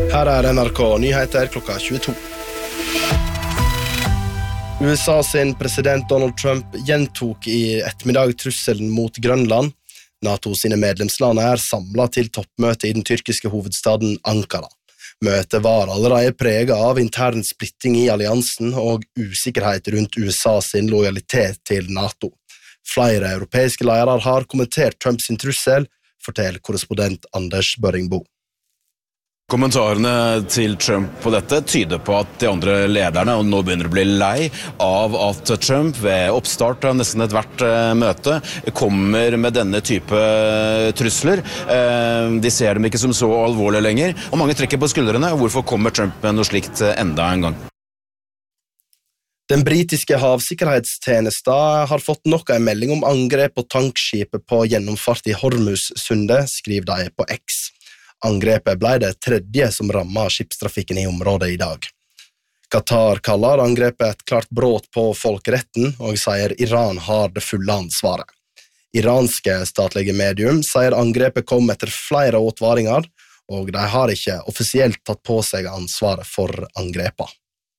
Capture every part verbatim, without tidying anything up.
Her er N R K Nyheter klokka tjueto. U S A sin president Donald Trump gjentok i ettermiddag trusselen mot Grønland. NATO sine medlemsland er samlet til toppmøte i den tyrkiske hovedstaden Ankara. Møtet var allerede preget av intern splitting i alliansen og usikkerhet rundt U S A sin lojalitet til NATO. Flere europeiske ledere har kommentert Trumps trussel, forteller korrespondent Anders Børringbo. Kommentarene til Trump på dette tyder på at de andre lederne og nå begynner å bli lei av at Trump ved oppstart av nesten et hvert møte kommer med denne type trusler. De ser dem ikke som så alvorlige lenger, og mange trekker på skuldrene. Hvorfor kommer Trump med noe slikt enda en gang? Den britiske havsikkerhetstjenesten har fått nok en melding om angrep på tankskipet på gjennomfart i Hormuz-sundet, skriver de på X. Angrepet ble det tredje som rammet skipstrafikken i området i dag. Qatar kaller angrepet et klart brudd på folkeretten og sier Iran har det fulle ansvaret. Iranske statlige medium sier angrepet kom etter flere advaringer, og de har ikke offisielt tatt på seg ansvaret for angrepet.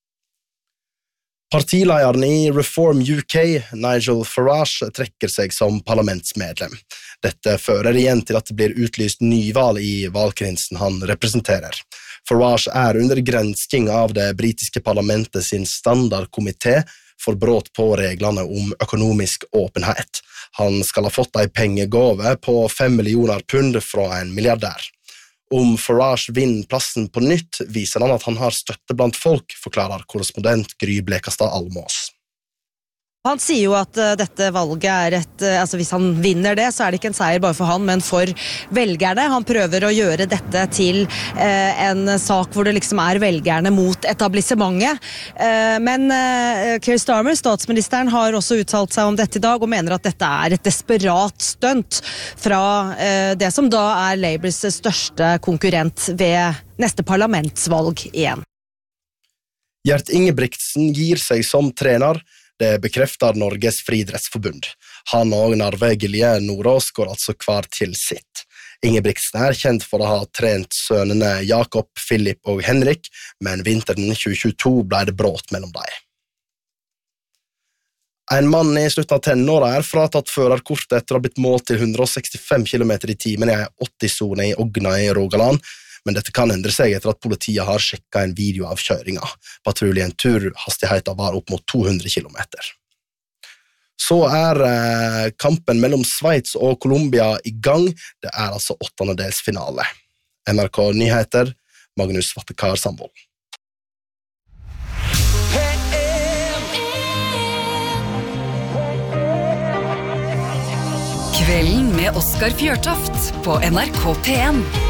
Partilederen i Reform U K, Nigel Farage, trekker seg som parlamentsmedlem. Dette fører igjen til at det blir utlyst nyvalg i valgkretsen han representerer. Farage er under gransking av det britiske parlamentet sin standardkomité for brudd på reglene om økonomisk åpenhet. Han skal ha fått en pengegave på fem millioner pund fra en milliardær. Om Farage vinner plassen på nytt, viser han at han har støtte blant folk, forklarer korrespondent Gry Blekastad Almås. Han sier jo at uh, dette valget er et, uh, altså hvis han vinner det, så er det ikke en seier bare for han, men for velgerne. Han prøver å gjøre dette til uh, en sak hvor det liksom er velgerne mot etablissementet. Uh, men uh, Keir Starmer, statsministeren, har også uttalt seg om dette i dag, og mener at dette er et desperat stunt fra uh, det som da er Labours største konkurrent ved neste parlamentsvalg igjen. Gjert Ingebrigtsen gir seg som trener. Det bekrefter Norges Friidrettsforbund. Han og Narve Gilje Nordås går altså hver til sitt. Ingebrigtsen er kjent for å ha trent sønnene Jakob, Philip og Henrik, men vinteren tjue tjueto ble det brått mellom dem. En mann i slutten av tenåra er fratatt førerkortet etter å ha blitt målt til hundre og sekstifem kilometer i timen i en åtti-sone i Ogna i Rogaland, men dette kan endre seg etter at politiet har sjekket en video av kjøringa. Patruljen turhastigheten var opp mot to hundre kilometer. Så er eh, kampen mellom Sveits og Colombia i gang. Det er altså åttendedelsfinale. N R K Nyheter, Magnus Vattekar Sandvold. Kvelden med Oskar Fjørtoft på N R K P en.